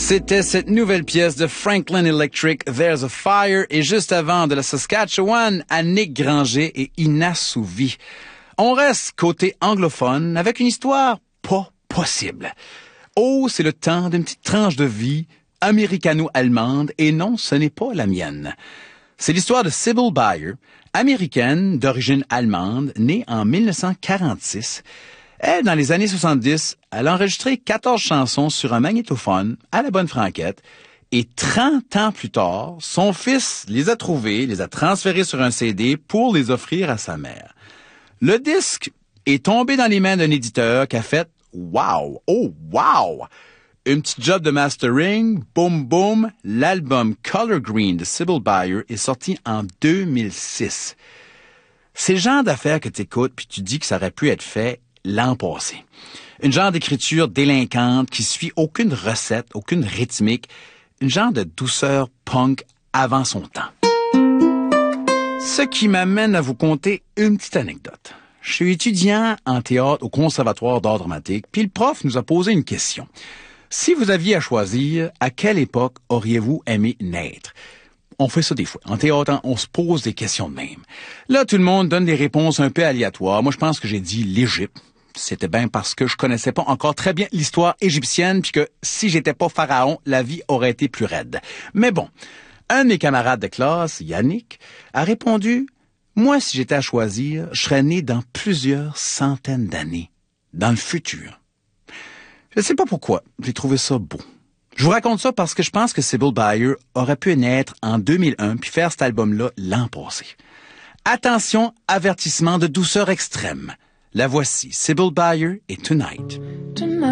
C'était cette nouvelle pièce de Franklin Electric, There's a Fire, et juste avant de la Saskatchewan, Annick Granger et Inassouvi. On reste côté anglophone avec une histoire pas possible. Oh, c'est le temps d'une petite tranche de vie américano-allemande, et non, ce n'est pas la mienne. C'est l'histoire de Sybil Bayer, américaine d'origine allemande, née en 1946. Elle, dans les années 70, elle a enregistré 14 chansons sur un magnétophone à la bonne franquette, et 30 ans plus tard, son fils les a trouvés, les a transférés sur un CD pour les offrir à sa mère. Le disque est tombé dans les mains d'un éditeur qui a fait « Wow! Oh, wow! » Une petite job de mastering, boum boum, l'album Color Green de Sybil Bayer est sorti en 2006. C'est le genre d'affaires que tu écoutes puis tu dis que ça aurait pu être fait l'an passé. Une genre d'écriture délinquante qui suit aucune recette, aucune rythmique, une genre de douceur punk avant son temps. Ce qui m'amène à vous conter une petite anecdote. Je suis étudiant en théâtre au Conservatoire d'art dramatique, puis le prof nous a posé une question. Si vous aviez à choisir, à quelle époque auriez-vous aimé naître? On fait ça des fois. En théâtre, on se pose des questions de même. Là, tout le monde donne des réponses un peu aléatoires. Moi, je pense que j'ai dit l'Égypte. C'était bien parce que je connaissais pas encore très bien l'histoire égyptienne, puis que si j'étais pas pharaon, la vie aurait été plus raide. Mais bon, un de mes camarades de classe, Yannick, a répondu « Moi, si j'étais à choisir, je serais né dans plusieurs centaines d'années, dans le futur. » Je ne sais pas pourquoi, j'ai trouvé ça beau. Je vous raconte ça parce que je pense que Sybil Bayer aurait pu naître en 2001 puis faire cet album-là l'an passé. Attention, avertissement de douceur extrême. La voici, Sybil Bayer et Tonight.